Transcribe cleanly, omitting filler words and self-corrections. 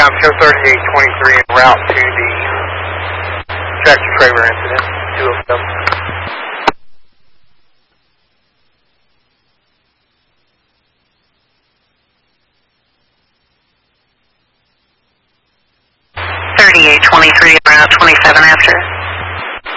show 3823 en route to the tractor trailer incident, 207. .3823 en route 27 after.